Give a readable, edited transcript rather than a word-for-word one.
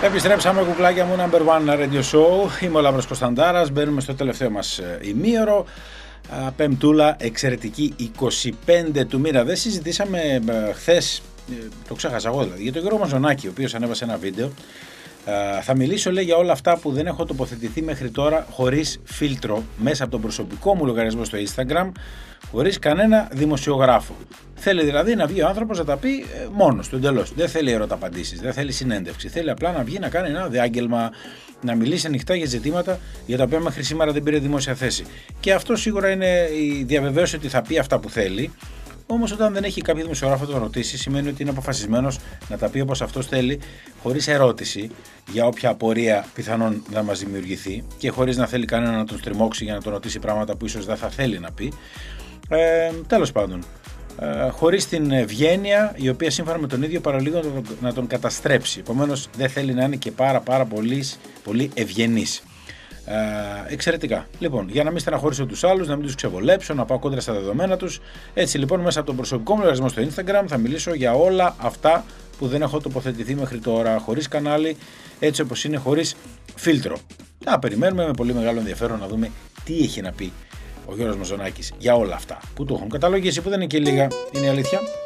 Επιστρέψαμε, κουκλάκια μου, number one radio show. Είμαι ο Λαύρος Κωνσταντάρας. Μπαίνουμε στο τελευταίο μας ημίωρο. Πεμπτούλα εξαιρετική, 25 του μήνα. Δεν συζητήσαμε χθες, το ξέχασα εγώ δηλαδή, για τον Γιώργο Μαζονάκη, ο οποίος ανέβασε ένα βίντεο. Θα μιλήσω, λέει, για όλα αυτά που δεν έχω τοποθετηθεί μέχρι τώρα χωρίς φίλτρο μέσα από τον προσωπικό μου λογαριασμό στο Instagram, χωρίς κανένα δημοσιογράφο. Θέλει δηλαδή να βγει ο άνθρωπος να τα πει μόνος του εντελώς. Δεν θέλει ερωταπαντήσεις, δεν θέλει συνέντευξη. Θέλει απλά να βγει να κάνει ένα διάγγελμα, να μιλήσει ανοιχτά για ζητήματα για τα οποία μέχρι σήμερα δεν πήρε δημόσια θέση. Και αυτό σίγουρα είναι η διαβεβαίωση ότι θα πει αυτά που θέλει. Όμως, όταν δεν έχει κάποιο δημοσιογράφο να τον ρωτήσει, σημαίνει ότι είναι αποφασισμένος να τα πει όπως αυτός θέλει, χωρίς ερώτηση για όποια απορία πιθανόν να μας δημιουργηθεί και χωρίς να θέλει κανένα να τον στριμώξει για να τον ρωτήσει πράγματα που ίσως δεν θα θέλει να πει. Τέλος πάντων, χωρίς την ευγένεια, η οποία σύμφωνα με τον ίδιο παραλίγο να τον καταστρέψει. Επομένως, δεν θέλει να είναι και πάρα πολύ ευγενής. Εξαιρετικά. Λοιπόν, για να μην στεναχωρήσω τους άλλους, να μην τους ξεβολέψω, να πάω κόντρα στα δεδομένα τους. Έτσι λοιπόν, μέσα από τον προσωπικό μου λογαριασμό στο Instagram θα μιλήσω για όλα αυτά που δεν έχω τοποθετηθεί μέχρι τώρα, χωρίς κανάλι, έτσι όπως είναι, χωρίς φίλτρο. Να περιμένουμε με πολύ μεγάλο ενδιαφέρον να δούμε τι έχει να πει ο Γιώργος Μαζονάκης για όλα αυτά που του έχουν καταλογίσει, που δεν είναι και λίγα, είναι η αλήθεια.